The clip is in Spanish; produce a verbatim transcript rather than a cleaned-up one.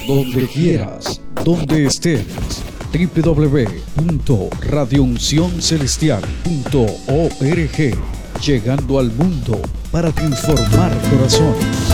donde quieras, donde estés. w w w punto radio unción celestial punto org, llegando al mundo para transformar corazones.